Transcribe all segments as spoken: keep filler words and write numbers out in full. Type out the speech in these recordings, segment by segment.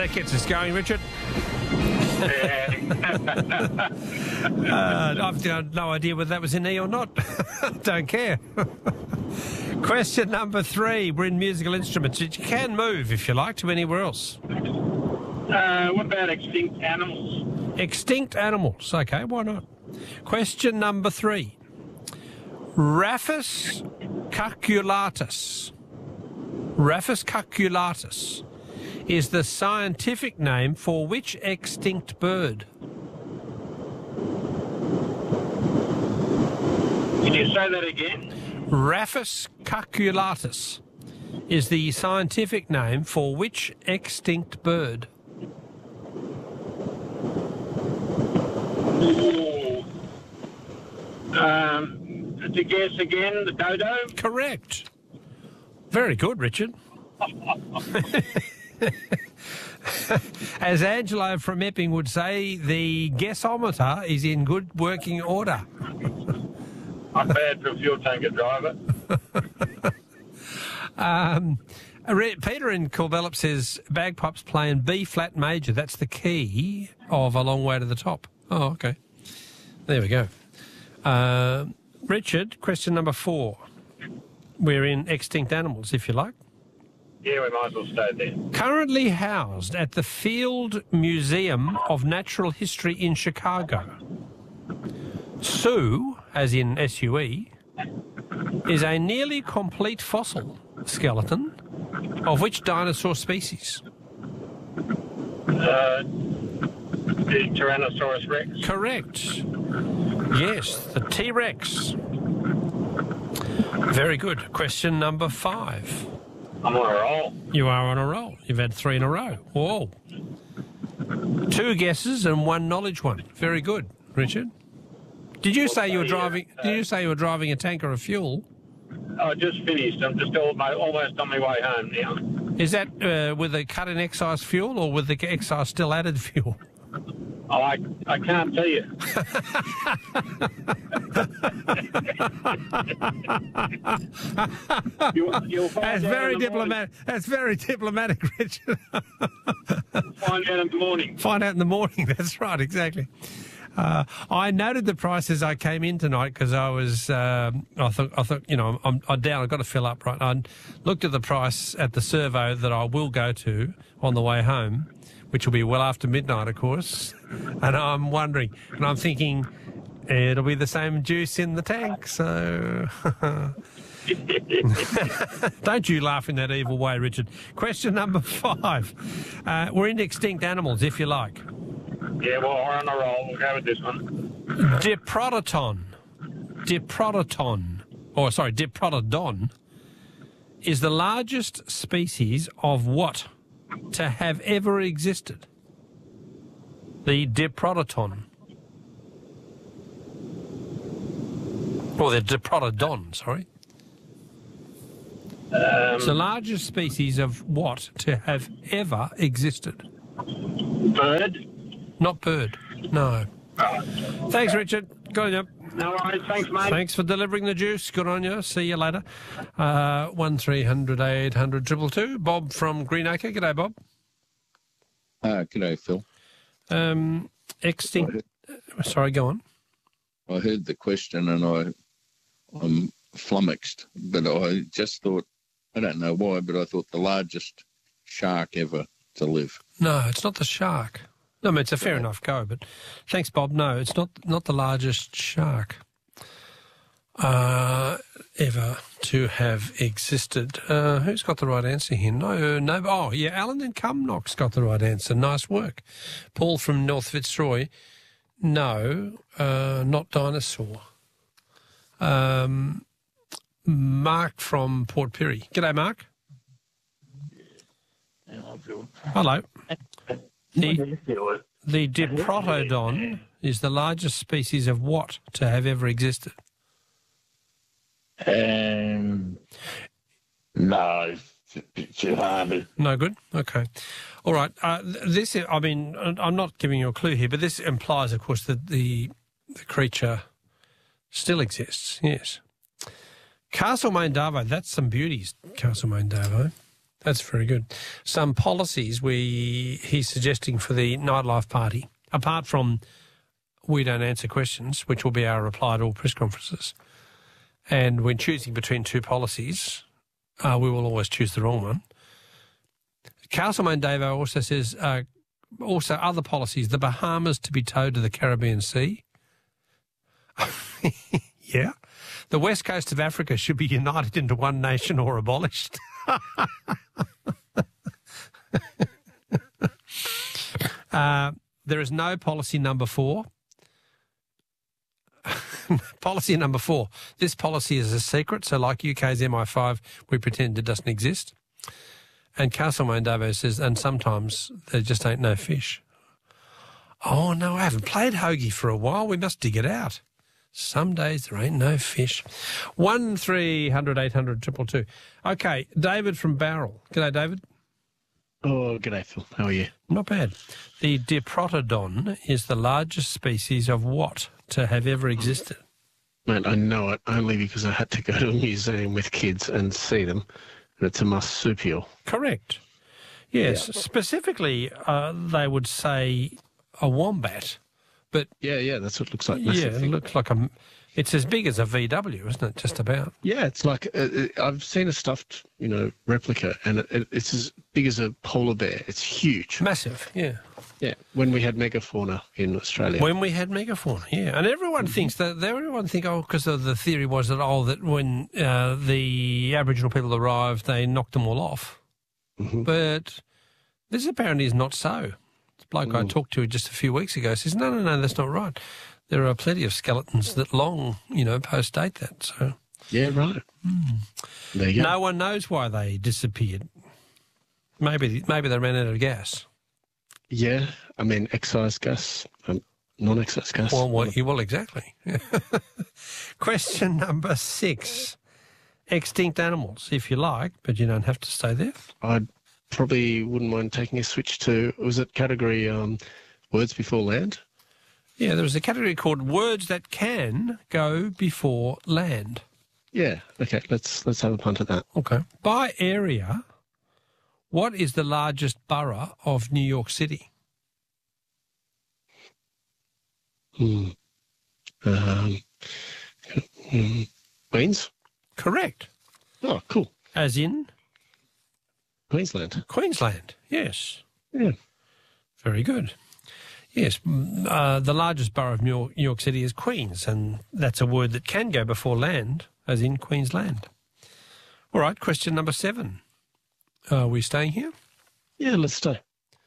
That gets us going, Richard. Yeah. uh, I've got no idea whether that was in E or not. Don't care. Question number three. We're in musical instruments. You can move, if you like, to anywhere else. Uh, what about extinct animals? Extinct animals. Okay, why not? Question number three. Raphis cuculatus. Raphis cuculatus is the scientific name for which extinct bird? Can you say that again? Raphis cuculatus is the scientific name for which extinct bird? Ooh. Um, to guess again, the dodo? Correct. Very good, Richard. As Angelo from Epping would say, the guessometer is in good working order. I'm bad for a fuel tanker driver. um, Peter in Corbellop says bagpipes play in B flat major. That's the key of A Long Way to the Top. Oh, okay. There we go. Uh, Richard, question number four. We're in extinct animals, if you like. Yeah, we might as well stay there. Currently housed at the Field Museum of Natural History in Chicago, Sue, as in S U E, is a nearly complete fossil skeleton of which dinosaur species? Uh, the Tyrannosaurus Rex. Correct. Yes, the T-Rex. Very good. Question number five. I'm on a roll. You are on a roll. You've had three in a row. Whoa. Two guesses and one knowledge one. Very good, Richard. Did you say you were driving? Did you say you were driving a tanker of fuel? I just finished. I'm just almost on my way home now. Is that uh, with the cut in excise fuel or with the excise still added fuel? Oh, I, I can't tell you. you'll, you'll That's very diplomatic. That's very diplomatic, Richard. Find out in the morning. Find out in the morning. That's right, exactly. Uh, I noted the price as I came in tonight because I was, um, I thought, I thought, you know, I'm, I'm down. I've got to fill up, right? I looked at the price at the servo that I will go to on the way home, which will be well after midnight, of course. And I'm wondering, and I'm thinking, it'll be the same juice in the tank. So don't you laugh in that evil way, Richard. Question number five. Uh, we're in extinct animals, if you like. Yeah, well, we're on a roll. We'll go with this one. Diprotodon. Diprotodon, or sorry, Diprotodon, is the largest species of what to have ever existed? The Diprotodon. Or the Diprotodon, sorry. Um, it's the largest species of what to have ever existed? Bird? Not bird, no. Oh. Thanks, Richard. Good on you. No worries. Thanks, mate. Thanks for delivering the juice. Good on you. See you later. Uh, one three hundred eight hundred two two two. Bob from Greenacre. G'day, Bob. Uh, g'day, Phil. Um, extinct... Sorry, go on. I heard the question and I, I'm flummoxed, but I just thought, I don't know why, but I thought the largest shark ever to live. No, it's not the shark. No, I mean, it's a fair enough go, but thanks, Bob. No, it's not not the largest shark uh, ever to have existed. Uh, who's got the right answer here? No, no. Oh, yeah, Alan in Cumnock's got the right answer. Nice work. Paul from North Fitzroy. No, uh, not dinosaur. Um, Mark from Port Pirie. G'day, Mark. Hello. The, the Diprotodon is the largest species of what to have ever existed? Um, no, it's a bit too hard. No good? Okay. All right. Uh, this, I mean, I'm not giving you a clue here, but this implies, of course, that the, the creature still exists, yes. Castlemaine Darvo, that's some beauties, Castlemaine Darvo. That's very good. Some policies we he's suggesting for the nightlife party, apart from we don't answer questions, which will be our reply to all press conferences. And when choosing between two policies, uh, we will always choose the wrong one. Castlemane Davo also says, uh, also other policies, the Bahamas to be towed to the Caribbean Sea. Yeah. The west coast of Africa should be united into one nation or abolished. uh, there is no policy number four. Policy number four. This policy is a secret, so like U K's M I five, we pretend it doesn't exist. And Castlemane Davo says, and sometimes there just ain't no fish. Oh, no, I haven't played Hoagie for a while. We must dig it out. Some days there ain't no fish. One three hundred eight hundred triple two. Okay, David from Bowral. G'day, David. Oh, g'day, Phil. How are you? Not bad. The Diprotodon is the largest species of what to have ever existed? Mate, I know it only because I had to go to a museum with kids and see them, and it's a marsupial. Correct. Yes, yeah. Specifically, uh, they would say a wombat. But yeah, yeah, that's what it looks like. Yeah, it looks like a. It's as big as a V W, isn't it? Just about. Yeah, it's like uh, I've seen a stuffed, you know, replica, and it, it, it's as big as a polar bear. It's huge, massive. Yeah, yeah. When we had megafauna in Australia. When we had megafauna, yeah, and everyone mm-hmm. thinks that everyone think oh, because the theory was that oh, that when uh, the Aboriginal people arrived, they knocked them all off, mm-hmm. but this apparently is not so. Bloke mm. I talked to just a few weeks ago says, no, no, no, that's not right. There are plenty of skeletons that long, you know, post-date that. So yeah, right. Mm. There you go. No one knows why they disappeared. Maybe maybe they ran out of gas. Yeah, I mean, excise gas, um, non-excise gas. Well, well, well exactly. Question number six. Extinct animals, if you like, but you don't have to stay there. I'd probably wouldn't mind taking a switch to, was it category um, words before land? Yeah, there was a category called words that can go before land. Yeah, okay, let's let's have a punt at that. Okay. By area, what is the largest borough of New York City? Hmm. Um, hmm. Queens? Correct. Oh, cool. As in? Queensland. Queensland, yes. Yeah. Very good. Yes, uh, the largest borough of New York, New York City is Queens, and that's a word that can go before land, as in Queensland. All right, question number seven. Are we staying here? Yeah, let's stay.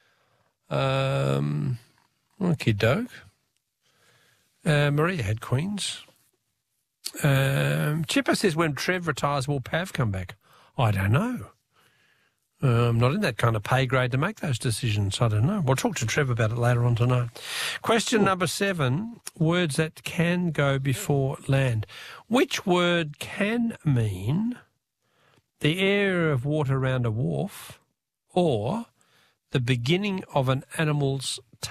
Um, okay, doke. Uh, Maria had Queens. Um, Chipper says, when Trev retires, will Pav come back? I don't know. Uh, I'm not in that kind of pay grade to make those decisions. I don't know. We'll talk to Trev about it later on tonight. Question number seven, words that can go before land. Which word can mean the area of water around a wharf or the beginning of an animal's